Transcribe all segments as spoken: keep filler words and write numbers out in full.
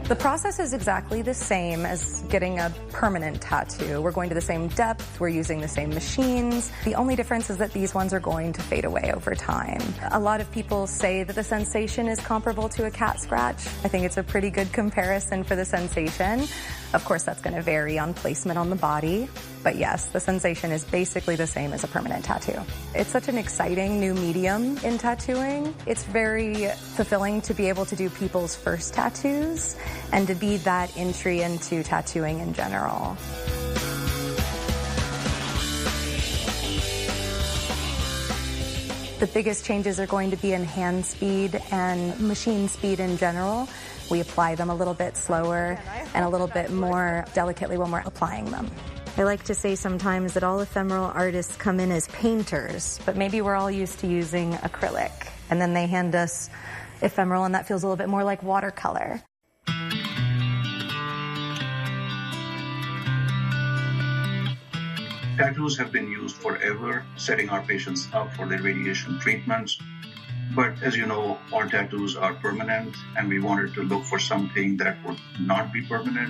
The process is exactly the same as getting a permanent tattoo. We're going to the same depth, we're using the same machines. The only difference is that these ones are going to fade away over time. A lot of people say that the sensation is comparable to a cat scratch. I think it's a pretty good comparison for the sensation. Of course, that's going to vary on placement on the body. But yes, the sensation is basically the same as a permanent tattoo. It's such an exciting new medium in tattooing. It's very fulfilling to be able to do people's first tattoos and to be that entry into tattooing in general. The biggest changes are going to be in hand speed and machine speed in general. We apply them a little bit slower and a little bit more delicately when we're applying them. I like to say sometimes that all ephemeral artists come in as painters, but maybe we're all used to using acrylic, and then they hand us ephemeral, and that feels a little bit more like watercolor. Tattoos have been used forever, setting our patients up for their radiation treatments. But as you know, all tattoos are permanent, and we wanted to look for something that would not be permanent.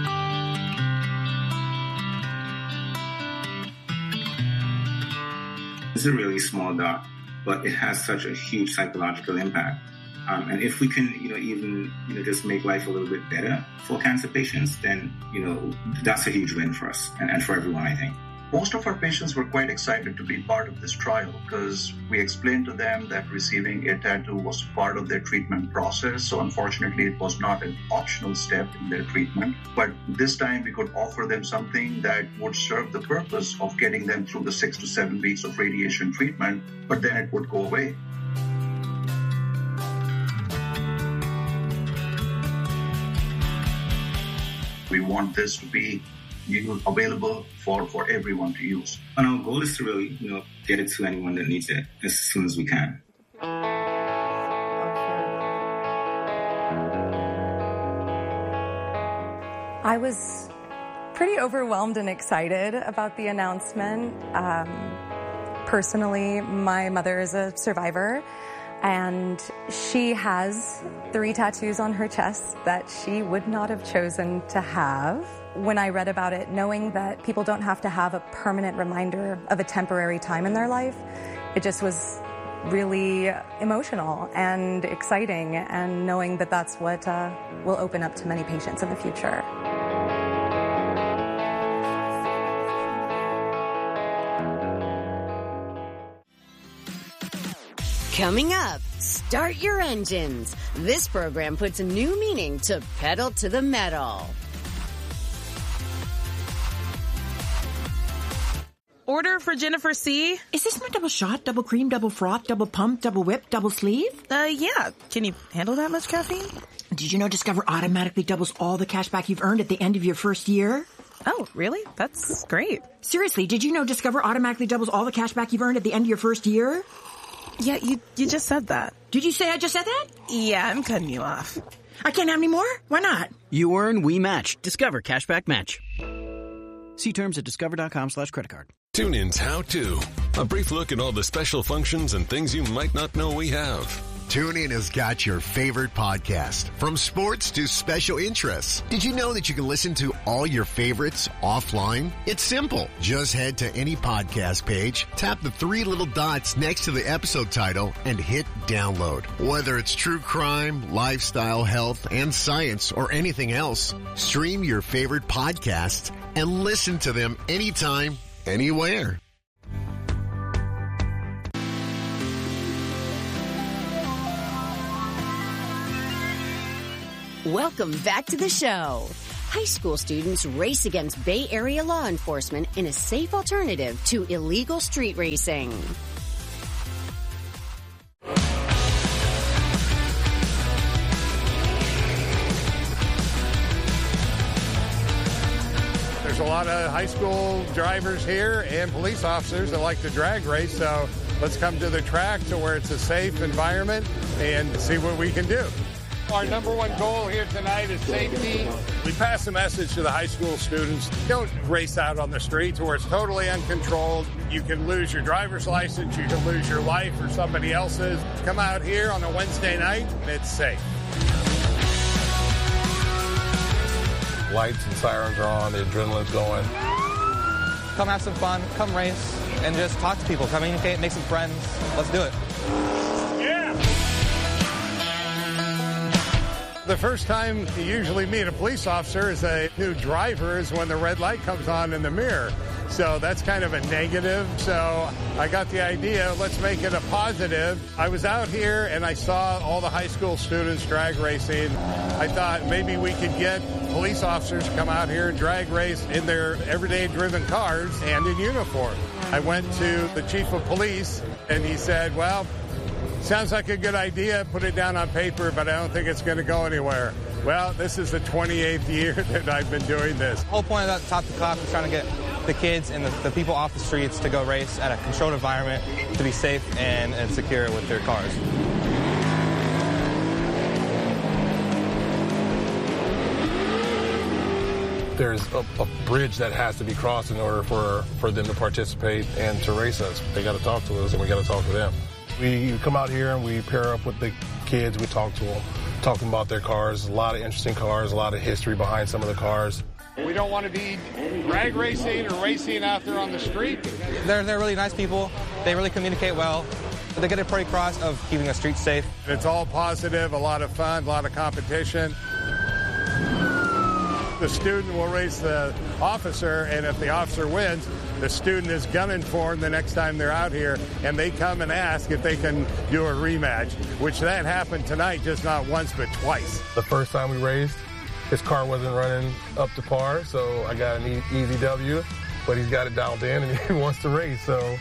It's a really small dot, but it has such a huge psychological impact. Um, and if we can, you know, even, you know, just make life a little bit better for cancer patients, then, you know, that's a huge win for us and, and for everyone, I think. Most of our patients were quite excited to be part of this trial because we explained to them that receiving a tattoo was part of their treatment process. So unfortunately, it was not an optional step in their treatment. But this time we could offer them something that would serve the purpose of getting them through the six to seven weeks of radiation treatment, but then it would go away. We want this to be available for, for everyone to use. And our goal is to really, you know, get it to anyone that needs it as soon as we can. I was pretty overwhelmed and excited about the announcement. Um, personally, my mother is a survivor, and she has three tattoos on her chest that she would not have chosen to have. When I read about it, knowing that people don't have to have a permanent reminder of a temporary time in their life, it just was really emotional and exciting, and knowing that that's what uh, will open up to many patients in the future. Coming up, start your engines. This program puts a new meaning to pedal to the metal. Order for Jennifer C. Is this my double shot, double cream, double froth, double pump, double whip, double sleeve? Uh, yeah. Can you handle that much caffeine? Did you know Discover automatically doubles all the cash back you've earned at the end of your first year? Oh, really? That's great. Seriously, did you know Discover automatically doubles all the cash back you've earned at the end of your first year? Yeah, you you just said that. Did you say I just said that? Yeah, I'm cutting you off. I can't have any more? Why not? You earn, we match. Discover Cashback Match. See terms at discover.com slash credit card. TuneIn's How To. A brief look at all the special functions and things you might not know we have. TuneIn has got your favorite podcast, from sports to special interests. Did you know that you can listen to all your favorites offline? It's simple. Just head to any podcast page, tap the three little dots next to the episode title, and hit download. Whether it's true crime, lifestyle, health, and science, or anything else, stream your favorite podcasts and listen to them anytime, anywhere. Welcome back to the show. High school students race against Bay Area law enforcement in a safe alternative to illegal street racing. There's a lot of high school drivers here and police officers that like to drag race, so let's come to the track to where it's a safe environment and see what we can do. Our number one goal here tonight is safety. We pass a message to the high school students. Don't race out on the streets where it's totally uncontrolled. You can lose your driver's license. You can lose your life or somebody else's. Come out here on a Wednesday night, and it's safe. lights and sirens are on, the adrenaline's going. Come have some fun, come race, and just talk to people, communicate, make some friends. Let's do it. Yeah! The first time you usually meet a police officer as a new driver is when the red light comes on in the mirror. So that's kind of a negative. So I got the idea, let's make it a positive. I was out here and I saw all the high school students drag racing. I thought maybe we could get police officers to come out here and drag race in their everyday driven cars and in uniform. I went to the chief of police and he said, well, sounds like a good idea, put it down on paper, but I don't think it's going to go anywhere. Well, this is the twenty-eighth year that I've been doing this. The whole point of that Talk the Cop is trying to get the kids and the, the people off the streets to go race at a controlled environment to be safe and, and secure with their cars. There's a, a bridge that has to be crossed in order for, for them to participate and to race us. They got to talk to us and we got to talk to them. We come out here and we pair up with the kids, we talk to them, talk to them about their cars, a lot of interesting cars, a lot of history behind some of the cars. We don't want to be drag racing or racing out there on the street. They're, they're really nice people. They really communicate well. They get a pretty cross of keeping the streets safe. It's all positive, a lot of fun, a lot of competition. The student will race the officer, and if the officer wins, the student is gunning for him the next time they're out here, and they come and ask if they can do a rematch, which that happened tonight, just not once, but twice. The first time we raced, his car wasn't running up to par, so I got an e- easy W, but he's got it dialed in and he wants to race, so.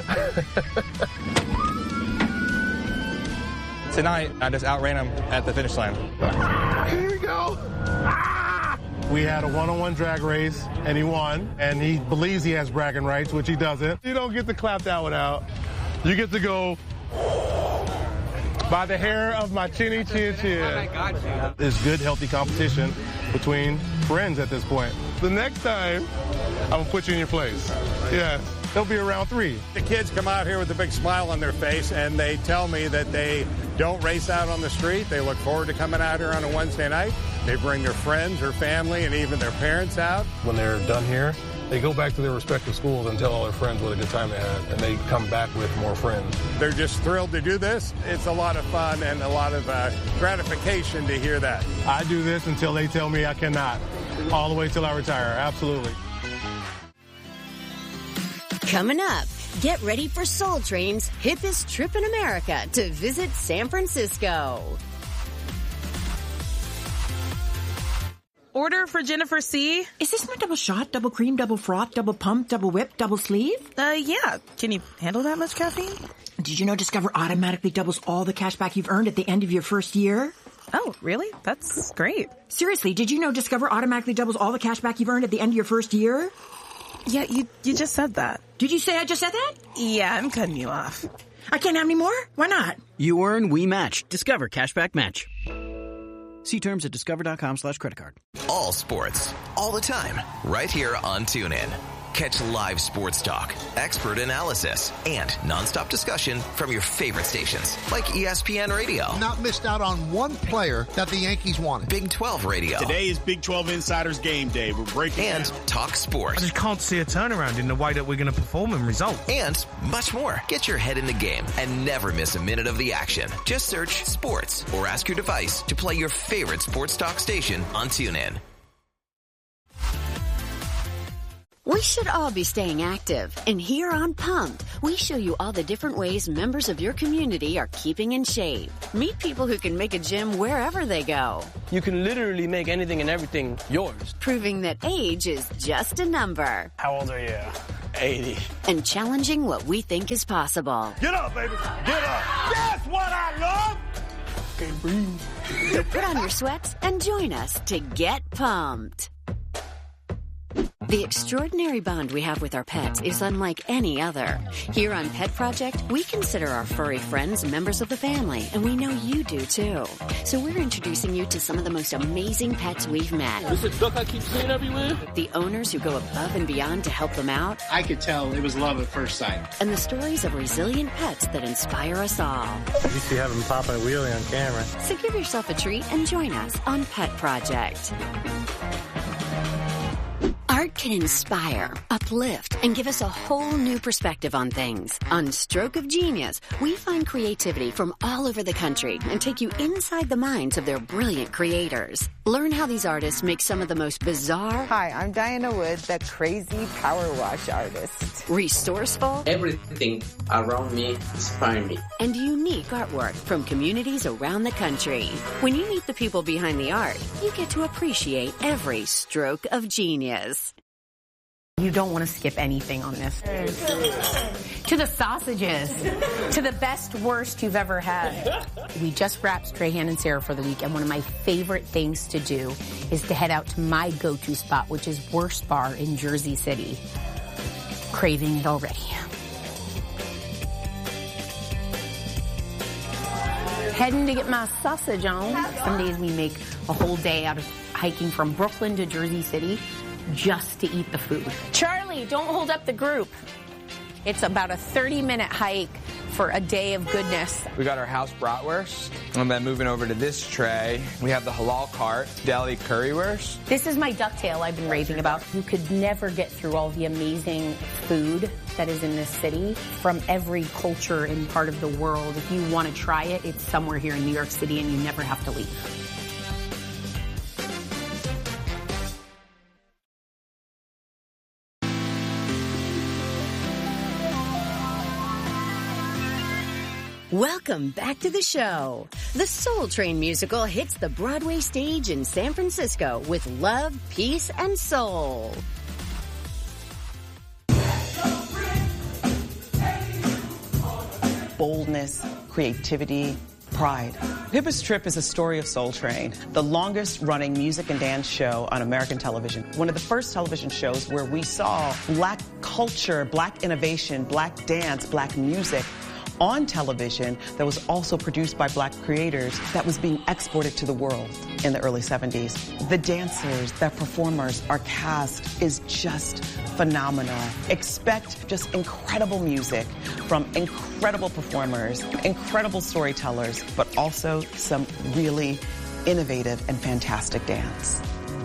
Tonight, I just outran him at the finish line. Here we go. Ah! We had a one-on-one drag race, and he won, and he believes he has bragging rights, which he doesn't. You don't get to clap that one out. You get to go by the hair of my chinny chin chin. It's good, healthy competition between friends at this point. The next time, I'm going to put you in your place. Yeah. They'll be around three. The kids come out here with a big smile on their face, and they tell me that they don't race out on the street. They look forward to coming out here on a Wednesday night. They bring their friends or family and even their parents out. When they're done here, they go back to their respective schools and tell all their friends what a good time they had, and they come back with more friends. They're just thrilled to do this. It's a lot of fun and a lot of uh, gratification to hear that. I do this until they tell me I cannot, all the way till I retire, absolutely. Coming up, get ready for Soul Train's hippest trip in America to visit San Francisco. Order for Jennifer C. Is this my double shot, double cream, double froth, double pump, double whip, double sleeve? Uh, yeah. Can you handle that much caffeine? Did you know Discover automatically doubles all the cash back you've earned at the end of your first year? Oh, really? That's great. Seriously, did you know Discover automatically doubles all the cash back you've earned at the end of your first year? Yeah, you you just said that. Did you say I just said that? Yeah, I'm cutting you off. I can't have any more? Why not? You earn, we match. Discover Cashback Match. See terms at discover.com slash credit card. All sports, all the time, right here on TuneIn. Catch live sports talk, expert analysis, and nonstop discussion from your favorite stations, like E S P N Radio. Not missed out on one player that the Yankees wanted. Big twelve Radio. Today is Big twelve Insiders Game Day. We're breaking And down. Talk Sports. I just can't see a turnaround in the way that we're going to perform and result. And much more. Get your head in the game and never miss a minute of the action. Just search sports or ask your device to play your favorite sports talk station on TuneIn. We should all be staying active, and here on Pumped, we show you all the different ways members of your community are keeping in shape. Meet people who can make a gym wherever they go. You can literally make anything and everything yours. Proving that age is just a number. How old are you? eighty. And challenging what we think is possible. Get up, baby. Get up. That's what I love. Okay, breathe. So put on your sweats and join us to get pumped. The extraordinary bond we have with our pets is unlike any other. Here on Pet Project, we consider our furry friends members of the family, and we know you do too. So we're introducing you to some of the most amazing pets we've met. This is a duck I keep seeing everywhere? The owners who go above and beyond to help them out. I could tell it was love at first sight. And the stories of resilient pets that inspire us all. You see having Papa and Wheelie on camera. So give yourself a treat and join us on Pet Project. Art can inspire, uplift, and give us a whole new perspective on things. On Stroke of Genius, we find creativity from all over the country and take you inside the minds of their brilliant creators. Learn how these artists make some of the most bizarre... Hi, I'm Diana Wood, the crazy power wash artist. Resourceful... Everything around me inspires me. And unique artwork from communities around the country. When you meet the people behind the art, you get to appreciate every stroke of genius. You don't want to skip anything on this. To the sausages. To the best, worst you've ever had. We just wrapped Strahan and Sarah for the week, and one of my favorite things to do is to head out to my go-to spot, which is Worst Bar in Jersey City. Craving it already. Heading to get my sausage on. Some days we make a whole day out of hiking from Brooklyn to Jersey City just to eat the food. Charlie, don't hold up the group. It's about a thirty minute hike for a day of goodness. We got our house bratwurst, and then moving over to this tray, we have the halal cart, deli currywurst. This is my ducktail I've been raving about. You could never get through all the amazing food that is in this city from every culture and part of the world. If you want to try it, it's somewhere here in New York City, and you never have to leave. Welcome back to the show. The Soul Train musical hits the Broadway stage in San Francisco with love, peace, and soul. Boldness, creativity, pride. Pippa's Trip is a story of Soul Train, the longest running music and dance show on American television. One of the first television shows where we saw black culture, black innovation, black dance, black music on television that was also produced by black creators that was being exported to the world in the early seventies. The dancers, the performers, our cast is just phenomenal. Expect just incredible music from incredible performers, incredible storytellers, but also some really innovative and fantastic dance.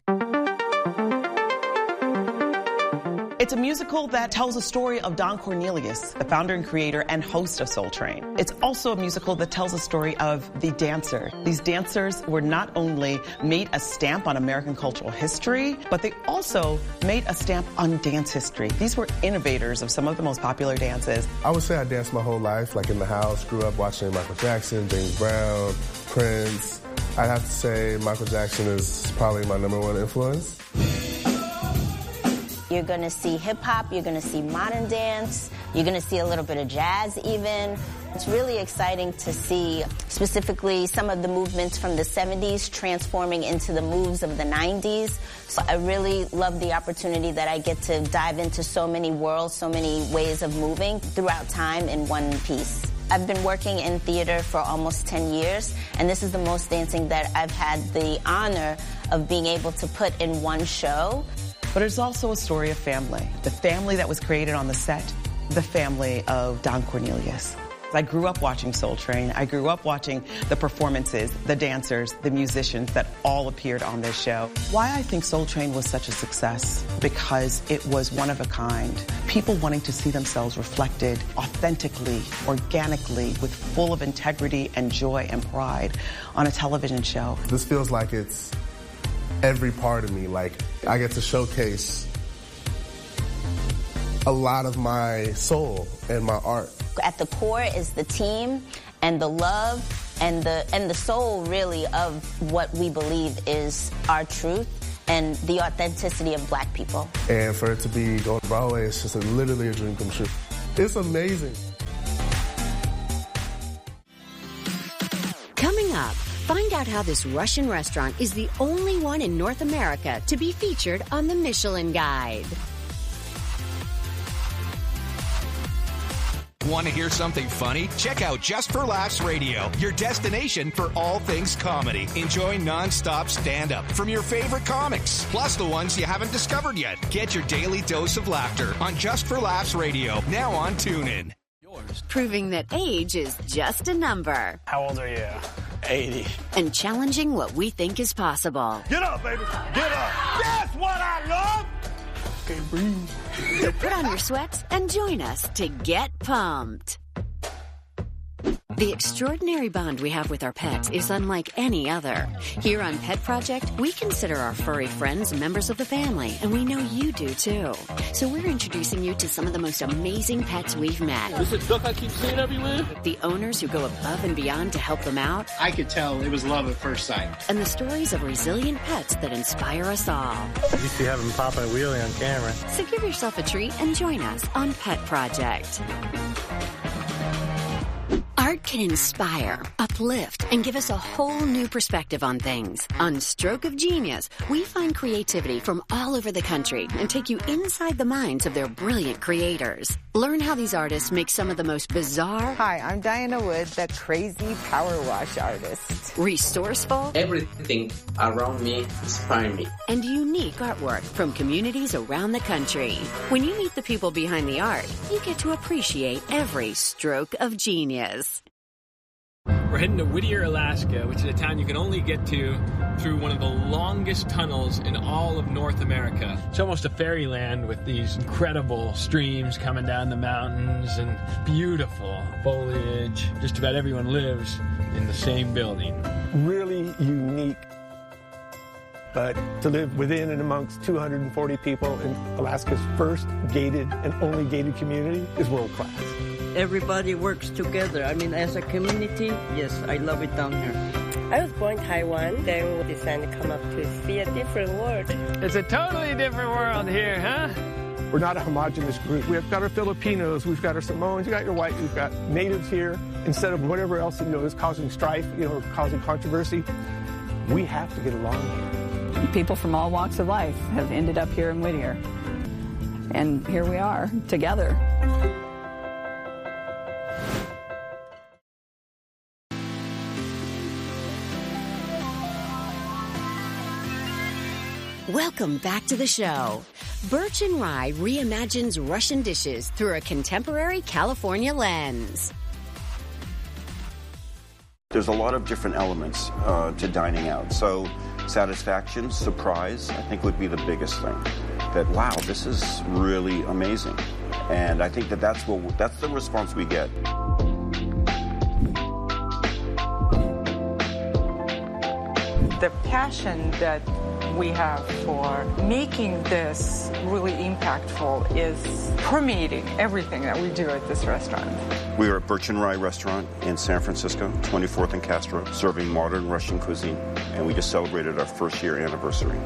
It's a musical that tells a story of Don Cornelius, the founder and creator and host of Soul Train. It's also a musical that tells a story of the dancer. These dancers were not only made a stamp on American cultural history, but they also made a stamp on dance history. These were innovators of some of the most popular dances. I would say I danced my whole life, like in the house, grew up watching Michael Jackson, James Brown, Prince. I'd have to say Michael Jackson is probably my number one influence. You're going to see hip-hop, you're going to see modern dance, you're going to see a little bit of jazz even. It's really exciting to see specifically some of the movements from the seventies transforming into the moves of the nineties. So I really love the opportunity that I get to dive into so many worlds, so many ways of moving throughout time in one piece. I've been working in theater for almost ten years, and this is the most dancing that I've had the honor of being able to put in one show. But it's also a story of family. The family that was created on the set, the family of Don Cornelius. I grew up watching Soul Train. I grew up watching the performances, the dancers, the musicians that all appeared on this show. Why I think Soul Train was such a success? Because it was one of a kind. People wanting to see themselves reflected authentically, organically, with full of integrity and joy and pride on a television show. This feels like it's every part of me. Like, I get to showcase a lot of my soul and my art. At the core is the team and the love and the and the soul, really, of what we believe is our truth and the authenticity of black people. And for it to be on Broadway, it's just a, literally a dream come true. It's amazing. Coming up, find out how this Russian restaurant is the only one in North America to be featured on the Michelin Guide. Want to hear something funny? Check out Just for Laughs Radio, your destination for all things comedy. Enjoy non-stop stand-up from your favorite comics, plus the ones you haven't discovered yet. Get your daily dose of laughter on Just for Laughs Radio, now on TuneIn. Proving that age is just a number. How old are you? eighty. And challenging what we think is possible. Get up, baby. Get up. That's what I love. can't breathe. So put on your sweats and join us to get pumped. The extraordinary bond we have with our pets is unlike any other. Here on Pet Project, we consider our furry friends members of the family, and we know you do too. So we're introducing you to some of the most amazing pets we've met. This is a duck I keep seeing everywhere. The owners who go above and beyond to help them out. I could tell it was love at first sight. And the stories of resilient pets that inspire us all. You used to have him pop a wheelie on camera. So give yourself a treat and join us on Pet Project. Art can inspire, uplift, and give us a whole new perspective on things. On Stroke of Genius, we find creativity from all over the country and take you inside the minds of their brilliant creators. Learn how these artists make some of the most bizarre... Hi, I'm Diana Wood, the crazy power wash artist. Resourceful... Everything around me inspires me. And unique artwork from communities around the country. When you meet the people behind the art, you get to appreciate every stroke of genius. We're heading to Whittier, Alaska, which is a town you can only get to through one of the longest tunnels in all of North America. It's almost a fairyland with these incredible streams coming down the mountains and beautiful foliage. Just about everyone lives in the same building. Really unique. But to live within and amongst two hundred forty people in Alaska's first gated and only gated community is world class. Everybody works together. I mean, as a community, yes, I love it down here. I was born in Taiwan, then we decided to come up to see a different world. It's a totally different world here, huh? We're not a homogenous group. We've got our Filipinos, we've got our Samoans, we've got your white, we've got natives here. Instead of whatever else, you know, is causing strife, you know, causing controversy, we have to get along here. People from all walks of life have ended up here in Whittier. And here we are, together. Welcome back to the show. Birch and Rye reimagines Russian dishes through a contemporary California lens. There's a lot of different elements uh, to dining out. So satisfaction, surprise, I think would be the biggest thing. That, wow, this is really amazing. And I think that that's, what, that's the response we get. The passion that we have for making this really impactful is permeating everything that we do at this restaurant. We are at Birch and Rye Restaurant in San Francisco, twenty-fourth and Castro, serving modern Russian cuisine, and we just celebrated our first year anniversary.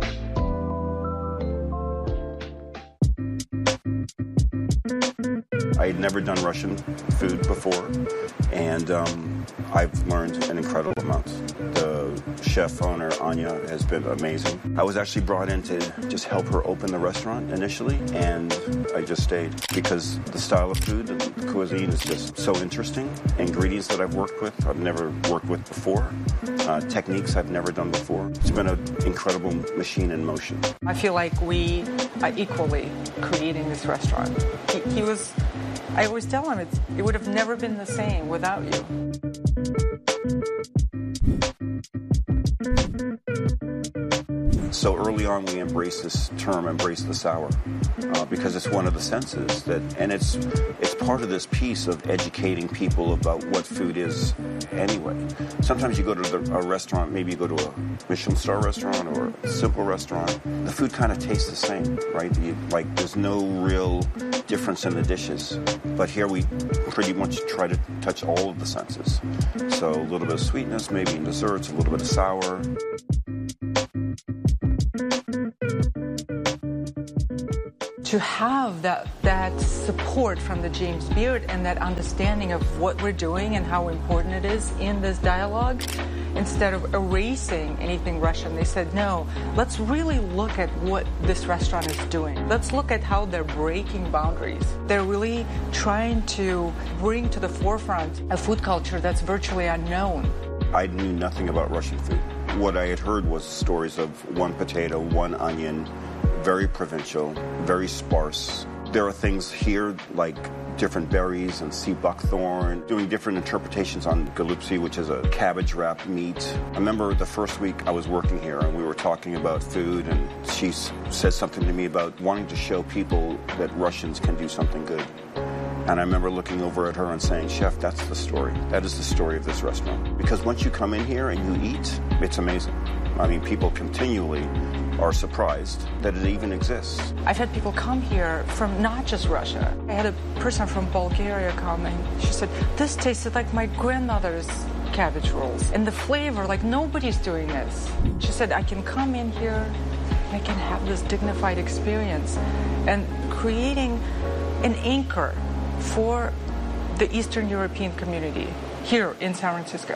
I had never done Russian food before, and um, I've learned an incredible amount. The chef owner, Anya, has been amazing. I was actually brought in to just help her open the restaurant initially, and I just stayed because the style of food, the cuisine is just so interesting. Ingredients that I've worked with, I've never worked with before. Uh, techniques I've never done before. It's been an incredible machine in motion. I feel like we are equally creating this restaurant. He, he was... I always tell him it's, it would have never been the same without you. So early on, we embrace this term, embrace the sour, uh, because it's one of the senses that, and it's it's part of this piece of educating people about what food is anyway. Sometimes you go to the, a restaurant, maybe you go to a Michelin star restaurant or a simple restaurant, the food kind of tastes the same, right? You, like there's no real difference in the dishes. But here we pretty much try to touch all of the senses. So a little bit of sweetness, maybe in desserts, a little bit of sour. To have that that support from the James Beard and that understanding of what we're doing and how important it is in this dialogue, instead of erasing anything Russian, they said, no, let's really look at what this restaurant is doing. Let's look at how they're breaking boundaries. They're really trying to bring to the forefront a food culture that's virtually unknown. I knew nothing about Russian food. What I had heard was stories of one potato, one onion, very provincial, very sparse. There are things here like different berries and sea buckthorn, doing different interpretations on galupsi, which is a cabbage wrapped meat. I remember the first week I was working here and we were talking about food, and she said something to me about wanting to show people that Russians can do something good. And I remember looking over at her and saying, Chef, that's the story. That is the story of this restaurant. Because once you come in here and you eat, it's amazing. I mean, people continually are surprised that it even exists. I've had people come here from not just Russia. I had a person from Bulgaria come and she said, this tasted like my grandmother's cabbage rolls. And the flavor, like nobody's doing this. She said, I can come in here and I can have this dignified experience. And creating an anchor for the Eastern European community here in San Francisco.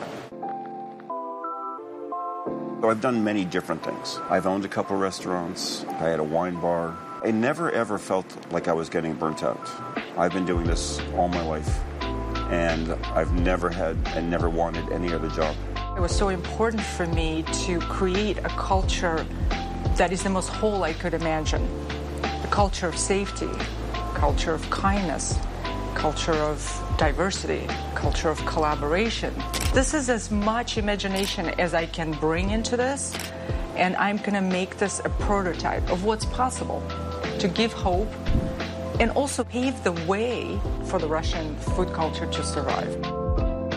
So I've done many different things. I've owned a couple restaurants. I had a wine bar. I never ever felt like I was getting burnt out. I've been doing this all my life, and I've never had and never wanted any other job. It was so important for me to create a culture that is the most whole I could imagine. A culture of safety, a culture of kindness, culture of diversity, culture of collaboration. This is as much imagination as I can bring into this, and I'm going to make this a prototype of what's possible to give hope and also pave the way for the Russian food culture to survive.